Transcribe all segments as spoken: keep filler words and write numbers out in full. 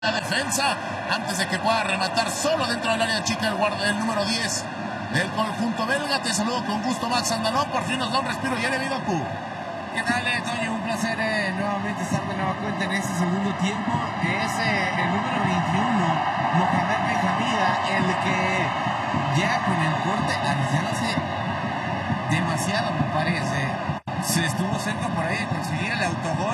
La defensa, antes de que pueda rematar solo dentro del área chica el guardia del número diez del conjunto belga. Te saludo con gusto, Max Andalón. Por fin nos da un respiro. Jeremy Doku. ¿Qué tal, Toño? Un placer eh, nuevamente estar de nueva cuenta en este segundo tiempo. Es eh, el número veintiuno, Mohamed Benhamida, el que llega con el corte arriesgándose demasiado, me parece. Se estuvo cerca por ahí de conseguir el autogol.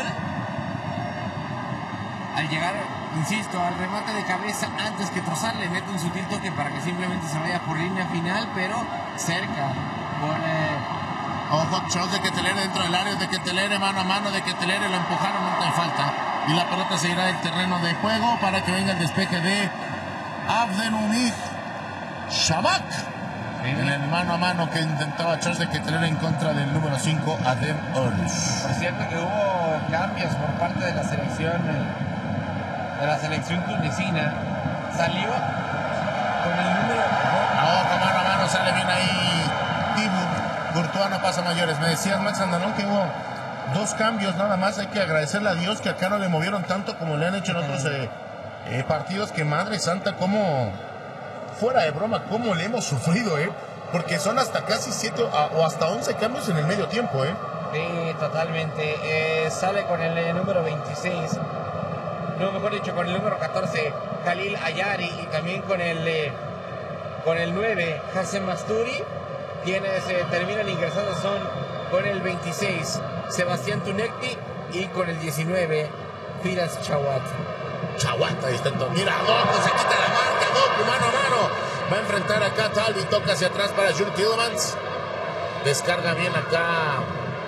Al llegar, insisto, al remate de cabeza antes que Trossard, le mete un sutil toque para que simplemente se vaya por línea final, pero cerca. Por, eh, Ojo, shot de Ketelere dentro del área, de Ketelere mano a mano, de Ketelere lo empujaron, no hay falta. Y la pelota se irá del terreno de juego para que venga el despeje de Abdelmunih Shabak. En el mano a mano que intentaba Charles de Ketelere en contra del número cinco, Adem Olus. Por cierto que hubo cambios por parte de la selección, de la selección tunecina. Salió con el número... Ojo, mano a mano, sale bien ahí Tibu. Courtois no pasa mayores. Me decías, Max Andalón, que hubo dos cambios nada más. Hay que agradecerle a Dios que acá no le movieron tanto como le han hecho en otros eh, eh, partidos. Que madre santa, como fuera de broma, cómo le hemos sufrido, ¿eh? Porque son hasta casi siete o hasta once cambios en el medio tiempo, ¿eh? Sí, totalmente. Eh, sale con el eh, número veintiséis. No, mejor dicho, con el número catorce, Khalil Ayari. Y también con el, eh, con el nueve, Hassem Masturi. Quienes eh, terminan ingresando son con el veintiséis, Sebastián Tunekti, y con el diecinueve, Firas Chawat. Chawat, ahí está todo. Mira, Doku se quita la marca, Doku mano a mano. Va a enfrentar acá a Talvi, toca hacia atrás para Jules Tielemans. Descarga bien acá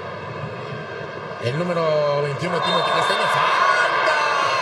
el número veintiuno, Timothy Castaño. ¡Falta!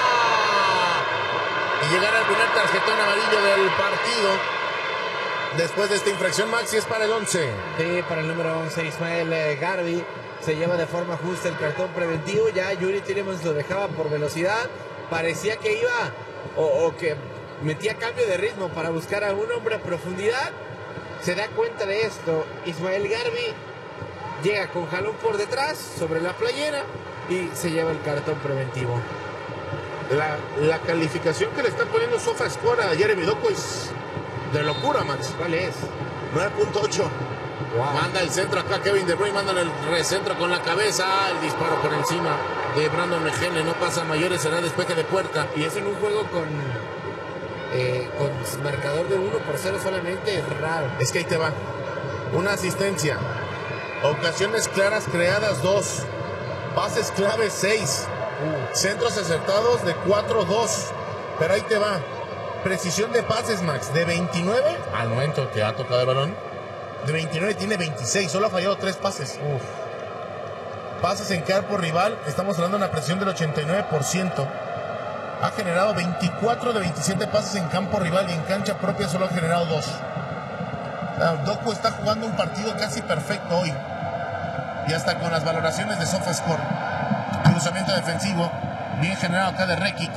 Y llegará el primer tarjetón amarillo del partido. Después de esta infracción, Maxi, es para el once. Sí, para el número once, Ismael eh, Garbi. Se lleva de forma justa el cartón preventivo. Ya Yuri Tielemans lo dejaba por velocidad. Parecía que iba o, o que metía cambio de ritmo para buscar a un hombre a profundidad. Se da cuenta de esto. Ismael Garbi llega con jalón por detrás sobre la playera y se lleva el cartón preventivo. La, la calificación que le está poniendo SofaScore a Jeremy Doku es de locura, Max. ¿Cuál es? nueve punto ocho. Wow. Manda el centro acá Kevin De Bruyne, manda el recentro con la cabeza. El disparo por encima de Brandon Mejele. No pasa a mayores, será despeje de puerta. Y eso en un juego con, eh, con marcador de uno por cero solamente es raro. Es que ahí te va. Una asistencia. Ocasiones claras creadas, dos. Pases claves, seis. Uh. Centros acertados de cuatro dos. Pero ahí te va. Precisión de pases, Max, de veintinueve al momento que ha tocado el balón. De veintinueve tiene veintiséis, solo ha fallado tres pases. Uf. Pases en campo rival, estamos hablando de una precisión del ochenta y nueve por ciento. Ha generado veinticuatro de veintisiete pases en campo rival y en cancha propia solo ha generado dos. Doku está jugando un partido casi perfecto hoy. Y hasta con las valoraciones de SofaScore. Cruzamiento defensivo, bien generado acá de Rekic.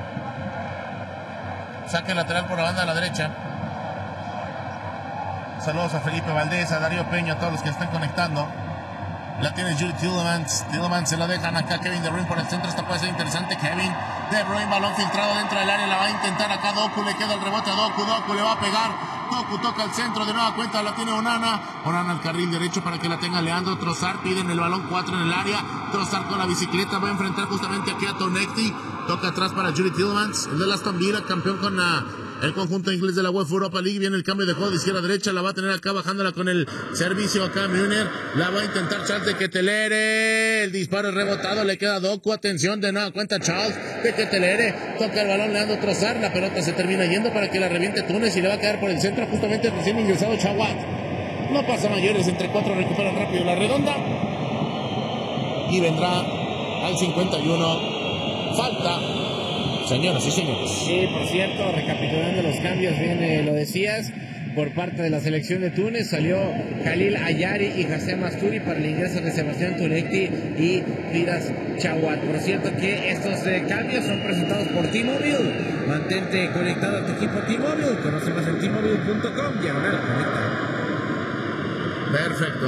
Saque lateral por la banda a la derecha. Saludos a Felipe Valdés, a Darío Peña, a todos los que están conectando. La tiene Jules Tielemans. Tielemans se la dejan acá. Kevin De Bruyne por el centro. Esta puede ser interesante. Kevin De Bruyne, balón filtrado dentro del área. La va a intentar acá Doku. Le queda el rebote a Doku. Doku le va a pegar. Doku toca el centro. De nueva cuenta la tiene Onana. Onana al carril derecho para que la tenga Leandro Trossard. Piden el balón cuatro en el área. Trossard con la bicicleta va a enfrentar justamente aquí a Tonekti. Toca atrás para Jules Tielemans. El de Aston Villa, campeón con la... el conjunto inglés de la UEFA Europa League. Viene el cambio de juego de izquierda a derecha. La va a tener acá bajándola con el servicio acá Müller. La va a intentar Charles de Ketelere. El disparo es rebotado. Le queda Doku. Atención de nueva cuenta Charles de Ketelere. Toca el balón Leandro Trossard. La pelota se termina yendo para que la reviente Túnez y le va a quedar por el centro justamente recién ingresado Chawat. No pasa mayores. Entre cuatro recuperan rápido la redonda. Y vendrá al cincuenta y uno. Falta. Señoras y señores. Sí, por cierto, recapitulando los cambios, bien eh, lo decías, por parte de la selección de Túnez salió Khalil Ayari y Hassem Masturi para el ingreso de Sebastián Tunekti y Firas Chawat. Por cierto que estos eh, cambios son presentados por T-Mobile. Mantente conectado a tu equipo T-Mobile. Conoce más en T Mobile punto com. Diagonal conecta. Perfecto.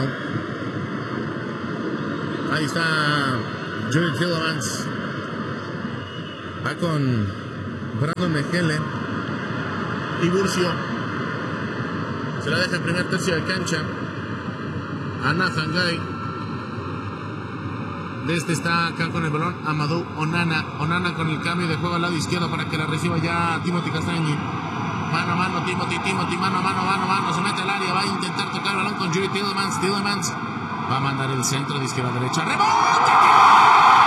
Ahí está Jules Tielemans. Va con Brandon Mejele y Burcio. Se la deja en primer tercio de cancha a Nathan Gay. De este está acá con el balón Amadou Onana. Onana con el cambio de juego al lado izquierdo para que la reciba ya Timothy Castagne. Mano a mano, Timothy, Timothy, mano a mano, mano a mano. Se mete al área, va a intentar tocar el balón con Yuri Tielemans. Tielemans va a mandar el centro de izquierda a derecha. ¡Rebote!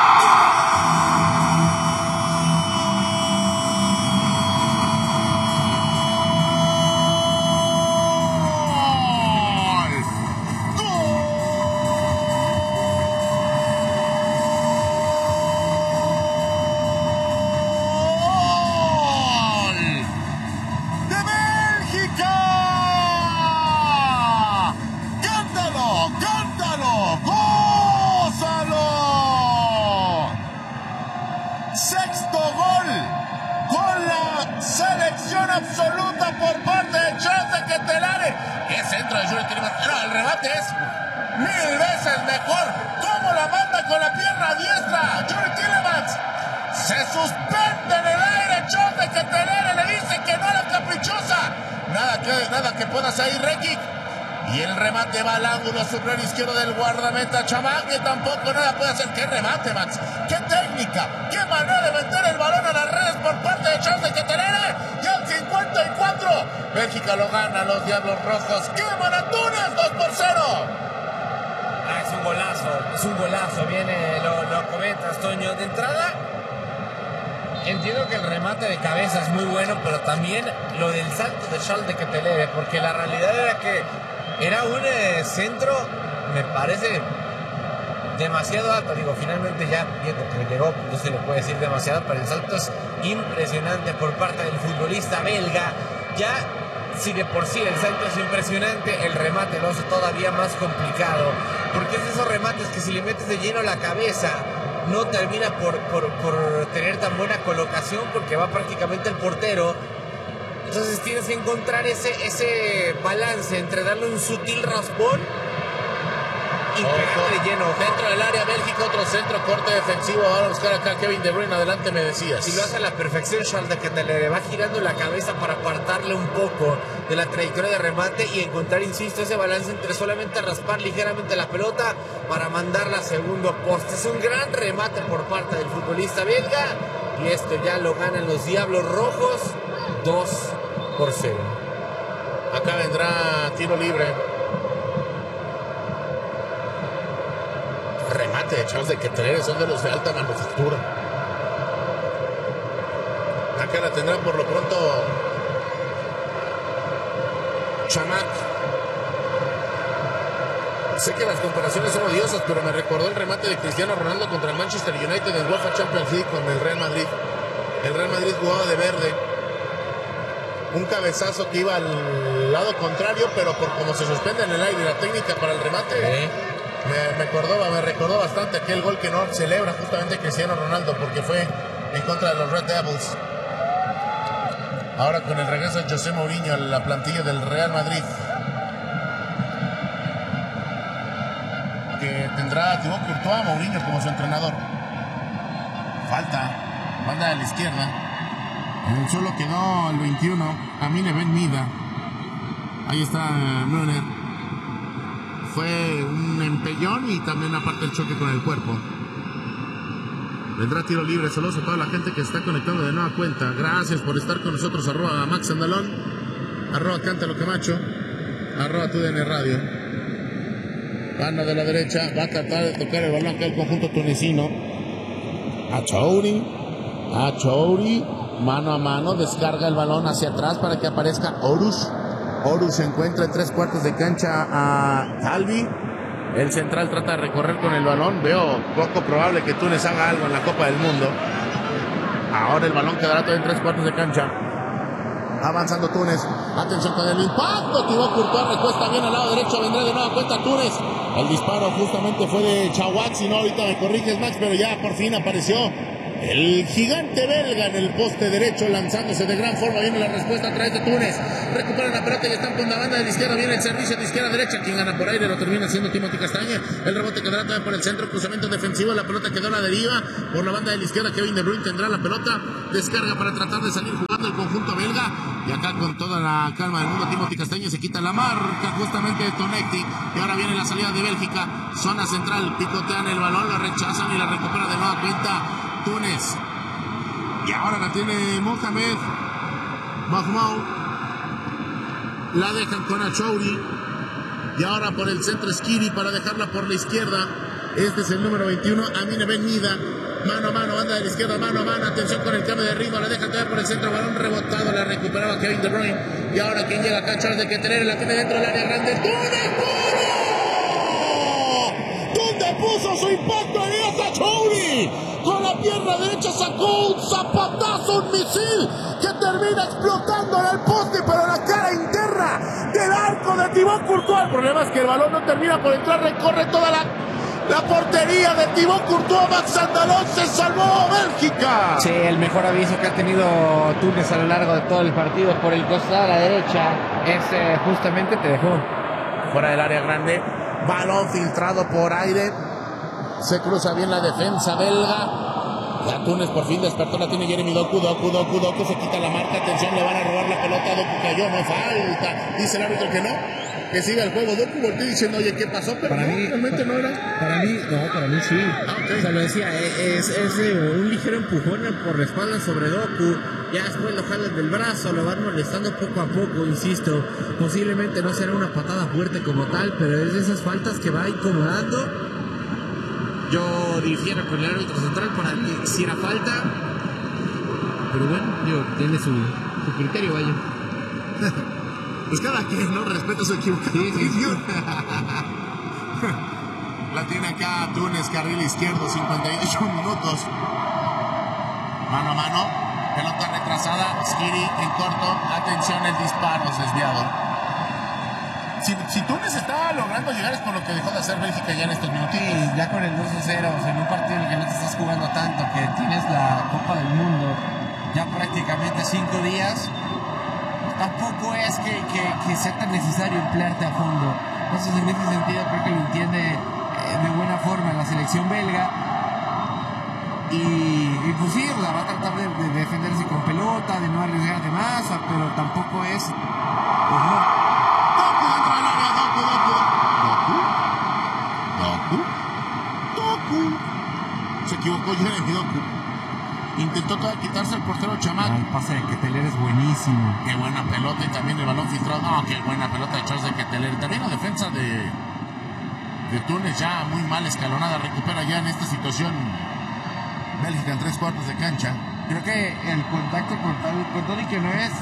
Absoluta por parte de Charles de Ketelare. ¡Qué centro de Yuri Tielemans! No, el remate es mil veces mejor. ¿Cómo la manda con la pierna diestra? Yuri Tielemans se suspende en el aire. Charles de Ketelare le dice que no a la caprichosa. Nada que, nada que puedas ahí, Rekic. Y el remate va al ángulo superior izquierdo del guardameta Chamán, que tampoco nada puede hacer. ¡Qué remate, Max! ¡Qué técnica! ¡Qué manera de meter el balón a las redes por parte de Charles de Ketelare! ¡Y al cincuenta y cuatro! Bélgica lo gana, los Diablos Rojos. ¡Qué maratones! dos por cero. Ah, es un golazo, es un golazo. Viene, lo, lo comentas, Toño. De entrada, entiendo que el remate de cabeza es muy bueno, pero también lo del salto de Charles de Ketelare, porque la realidad era que era un eh, centro, me parece, demasiado alto. Digo, finalmente ya viendo que llegó, no se le puede decir demasiado, pero el salto es impresionante por parte del futbolista belga. Ya, si de por sí el salto es impresionante, el remate lo hace todavía más complicado, porque es de esos remates que si le metes de lleno la cabeza, no termina por, por, por tener tan buena colocación, porque va prácticamente el portero. Entonces tienes que encontrar ese, ese balance entre darle un sutil raspón y pegarle de lleno. Dentro del área, Bélgica, otro centro, corte defensivo. Ahora a buscar acá Kevin De Bruyne. Adelante, me decías. Si lo hace a la perfección, Charles de Ketelare va girando la cabeza para apartarle un poco de la trayectoria de remate y encontrar, insisto, ese balance entre solamente raspar ligeramente la pelota para mandarla a segundo poste. Es un gran remate por parte del futbolista belga y esto ya lo ganan los Diablos Rojos dos por cero. Acá vendrá tiro libre. Remate de Charles de Ketelare, son de los de alta manufactura. Acá la tendrá por lo pronto Chamac. Sé que las comparaciones son odiosas, pero me recordó el remate de Cristiano Ronaldo contra el Manchester United en UEFA Champions League con el Real Madrid. El Real Madrid jugaba de verde. Un cabezazo que iba al lado contrario, pero por como se suspende en el aire la técnica para el remate, ¿Eh? me, me, acordó, me recordó bastante aquel gol que no celebra justamente Cristiano Ronaldo, porque fue en contra de los Red Devils. Ahora con el regreso de José Mourinho a la plantilla del Real Madrid, que tendrá a Thibaut Courtois, Mourinho como su entrenador. Falta, banda de la izquierda. En el suelo quedó el veintiuno, Amine Ben Mida. Ahí está Müller. Fue un empellón y también aparte el choque con el cuerpo. Vendrá tiro libre. Saludos a toda la gente que está conectando de nueva cuenta. Gracias por estar con nosotros. Arroba Max Andalón, arroba Cántalo Camacho, arroba Tu D N Radio. Mano de la derecha, va a tratar de tocar el balón acá el conjunto tunecino. Achouri, Achouri, mano a mano, descarga el balón hacia atrás para que aparezca Horus. Horus se encuentra en tres cuartos de cancha a Calvi. El central trata de recorrer con el balón. Veo poco probable que Túnez haga algo en la Copa del Mundo. Ahora el balón quedará todavía en tres cuartos de cancha. Avanzando Túnez. Atención con el impacto. Thibaut Courtois recuesta bien al lado derecho. Vendrá de nueva cuenta Túnez. El disparo justamente fue de Chawak. Si no, ahorita me corriges, Max, pero ya por fin apareció El gigante belga en el poste derecho, lanzándose de gran forma. Viene la respuesta a través de Túnez. Recuperan la pelota y están con la banda de la izquierda. Viene el servicio de izquierda a derecha. Quien gana por aire lo termina siendo Timothy Castaña. El rebote quedará también por el centro. Cruzamiento defensivo. La pelota quedó a la deriva. Por la banda de la izquierda, Kevin De Bruyne tendrá la pelota. Descarga para tratar de salir jugando el conjunto belga. Y acá con toda la calma del mundo, Timothy Castaña se quita la marca justamente de Tonecti. Y ahora viene la salida de Bélgica. Zona central. Picotean el balón, la rechazan y la recupera de nueva cuenta Túnez. Y ahora la tiene Mohamed Mahmoud. La dejan con Achouri. Y ahora por el centro Skiri para dejarla por la izquierda. Este es el número veintiuno, Amine Ben Mida. Mano a mano, banda de la izquierda, mano a mano. Atención con el cambio de ritmo. La deja todavía por el centro. Balón rebotado. La recuperaba Kevin De Bruyne. Y ahora quien llega acá, Charles de Ketelaere. La tiene dentro del área grande. ¡Túnez! ¿Dónde puso su impacto Elías Achouri? Con la pierna derecha sacó un zapatazo, un misil que termina explotando en el poste, pero en la cara interna del arco de Thibaut Courtois. El problema es que el balón no termina por entrar, recorre toda la, la portería de Thibaut Courtois. Max Andalón, se salvó Bélgica. Sí, el mejor aviso que ha tenido Túnez a lo largo de todo el partido por el costado a la derecha es eh, justamente te dejó fuera del área grande. Balón filtrado por aire. Se cruza bien la defensa belga. Ya Túnez por fin despertó. La tiene Jeremy Doku. Doku, Doku, Doku. Se quita la marca. Atención, le van a robar la pelota. Doku cayó. No falta. Dice el árbitro que no. Que siga el juego. Doku volteó diciendo, oye, ¿qué pasó? Pero para no, mí, realmente no era. Para mí, no, para mí sí. Ah, okay. O sea, lo decía, es, es eh, un ligero empujón por la espalda sobre Doku. Ya después lo jalan del brazo, lo van molestando poco a poco, insisto. Posiblemente no será una patada fuerte como tal, pero es de esas faltas que va incomodando. Yo difiero con el árbitro central para que si era falta. Pero bueno, digo, tiene su, su criterio, vaya. Pues cada quien, ¿no? Respeto su equivocación. Sí, sí, sí. La tiene acá Túnez, carril izquierdo, cincuenta y ocho minutos. Mano a mano, pelota retrasada, Skiri en corto, atención, el disparo es desviado. Si, si Túnez estaba logrando llegar es por lo que dejó de hacer Bélgica ya en estos minutos. Sí, ya con el dos a cero, o sea, en un partido en el que no te estás jugando tanto, que tienes la Copa del Mundo ya prácticamente cinco días, tampoco es que, que, que sea tan necesario emplearte a fondo. Entonces, en ese sentido, creo que lo entiende eh, de buena forma la selección belga. Y, y pues sí, o sea, va a tratar de, de defenderse con pelota, de no arriesgar de más, pero tampoco es... Pues no. Se equivocó Jeremy Doku. Intentó todavía quitarse al portero Chamac. El pase de Ketelaere es buenísimo. Qué buena pelota y también el balón filtrado. No, qué buena pelota de Charles de Ketelaere. También la defensa de, de Túnez ya muy mal escalonada. Recupera ya en esta situación Bélgica en tres cuartos de cancha. Creo que el contacto con, con Tony, que no es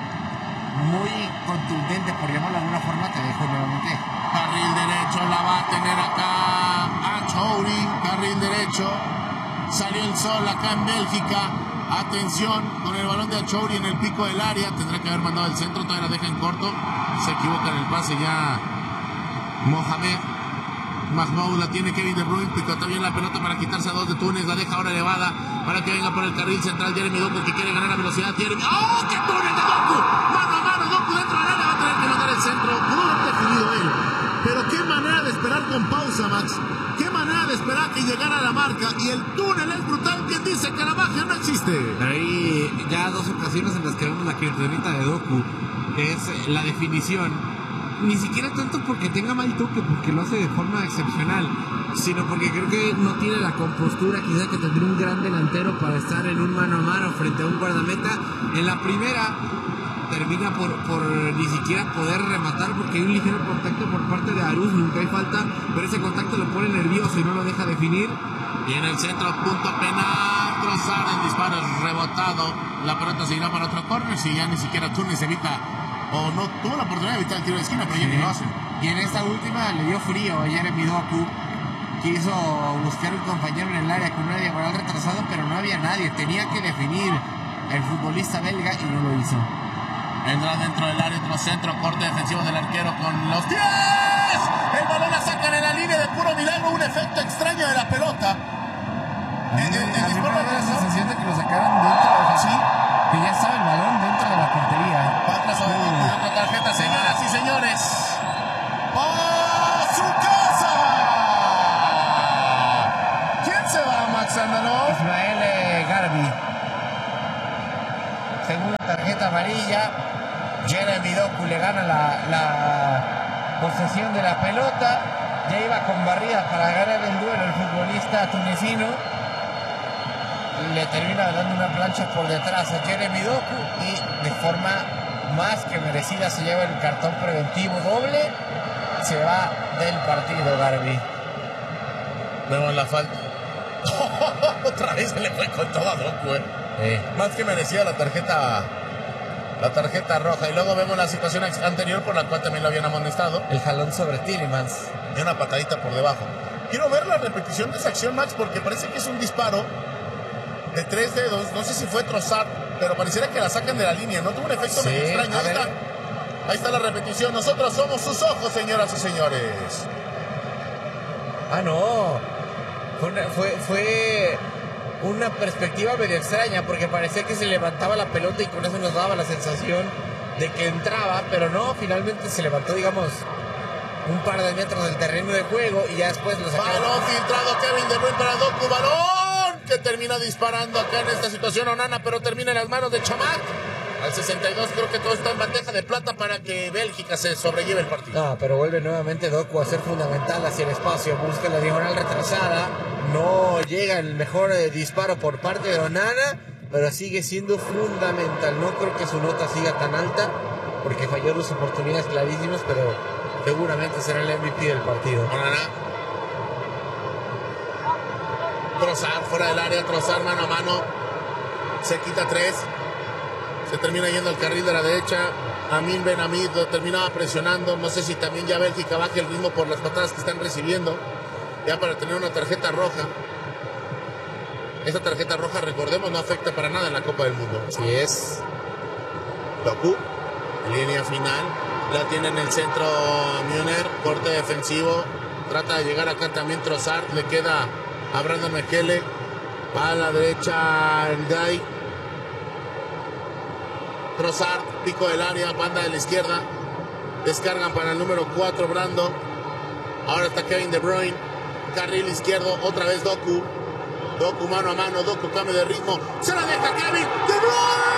muy contundente, por llamarlo de alguna forma, te dejo nuevamente. Carril derecho, la va a tener acá Achouri, carril derecho. Salió el sol acá en Bélgica. Atención con el balón de Achouri en el pico del área. Tendrá que haber mandado el centro, todavía la deja en corto. Se equivoca en el pase ya Mohamed Mahmoud. La tiene Kevin De Bruyne, picota bien la pelota para quitarse a dos de Túnez. La deja ahora elevada para que venga por el carril central Jeremy Doku, que quiere ganar la velocidad. Jeremy, ¡oh, qué túnel de Doku! Mano a mano, Doku dentro del área, va a tener que mandar el centro. Pudo haber definido él, pero qué manera de esperar con pausa, Max. Qué manera de esperar que llegara a la marca. Y el túnel es brutal. ¿Quién dice que la magia no existe? Hay ya dos ocasiones en las que vemos la criptonita de Doku, que es la definición. Ni siquiera tanto porque tenga mal toque, porque lo hace de forma excepcional, sino porque creo que no tiene la compostura quizá que tendría un gran delantero para estar en un mano a mano frente a un guardameta. En la primera termina por, por ni siquiera poder rematar porque hay un ligero contacto por parte de Arús, nunca hay falta, pero ese contacto lo pone nervioso y no lo deja definir. Y en el centro, punto penal, Trossard, el disparo es rebotado, la pelota se irá para otro córner, si ya ni siquiera Túnez evita, o no tuvo la oportunidad de evitar el tiro de esquina, pero ya ni lo hace. Y en esta última le dio frío a Jeremy Doku, quiso buscar un compañero en el área con una diagonal retrasado, pero no había nadie, tenía que definir el futbolista belga y no lo hizo. Vendrá dentro del área, otro centro, corte defensivo del arquero con los pies. El balón la sacan en la línea de puro milagro, un efecto extraño de la pelota. A mí, El- el- el a mí me disparo da la atrás, ¿no? sensación de que lo sacaron dentro, o sea, Sí. que ya estaba el balón dentro de la portería. Va atrás a Doku y otra tarjeta, señoras y señores. ¡A su casa! ¿Quién se va, Max Andanov? Ismael eh, Garbi. Segunda tarjeta amarilla. Jeremy Doku le gana la, la posesión de la pelota. Ya iba con barridas para ganar el duelo el futbolista tunecino. Le termina dando una plancha por detrás a Jeremy Doku y de forma más que merecida se lleva el cartón preventivo doble. Se va del partido Garbi. Vemos la falta. Otra vez se le fue con todo a Doku, eh. Eh. Más que merecía la tarjeta la tarjeta roja. Y luego vemos la situación ex- anterior por la cual también lo habían amonestado. El jalón sobre Tielemans. Y una patadita por debajo. Quiero ver la repetición de esa acción, Max, porque parece que es un disparo de tres dedos. No sé si fue Trossard, pero pareciera que la sacan de la línea. No tuvo un efecto Sí, medio extraño. a Ahí ver. está. Ahí está la repetición. Nosotros somos sus ojos, señoras y señores. Ah, no. Fue una, fue, fue una perspectiva medio extraña porque parecía que se levantaba la pelota y con eso nos daba la sensación de que entraba, pero no, finalmente se levantó, digamos, un par de metros del terreno de juego y ya después lo sacaron. Balón filtrado, Kevin De Bruyne para Doku. Balón que termina disparando acá en esta situación Onana, pero termina en las manos de Chamak. Al sesenta y dos creo que todo está en bandeja de plata para que Bélgica se sobrelleve el partido. No, pero vuelve nuevamente Doku a ser fundamental hacia el espacio, busca la diagonal retrasada, no llega el mejor eh, disparo por parte de Onana, pero sigue siendo fundamental. No creo que su nota siga tan alta, porque falló dos oportunidades clarísimas, pero seguramente será el M V P del partido. Onana. Trossard fuera del área, Trossard mano a mano. Se quita tres. Se termina yendo al carril de la derecha. Amin Ben Hamid lo terminaba presionando. No sé si también ya Bélgica baje el ritmo por las patadas que están recibiendo. Ya para tener una tarjeta roja. Esa tarjeta roja, recordemos, no afecta para nada en la Copa del Mundo. Así es. Doku, línea final. La tiene en el centro Müller. Corte defensivo. Trata de llegar acá también Trossard. Le queda a Brandon Mekele. Va a la derecha Ndai. Trossard, pico del área, banda de la izquierda. Descargan para el número cuatro, Brando. Ahora está Kevin De Bruyne. Carril izquierdo, otra vez Doku. Doku mano a mano, Doku cambio de ritmo. Se la deja Kevin De Bruyne.